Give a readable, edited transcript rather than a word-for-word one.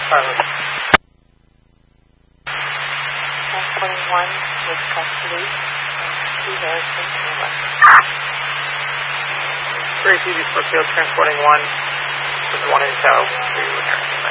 Charlotte. 1021 with custody. 2 Harrison Taylor. 3 TV Brookfield transporting 1 with the 1 in tow to Harrison.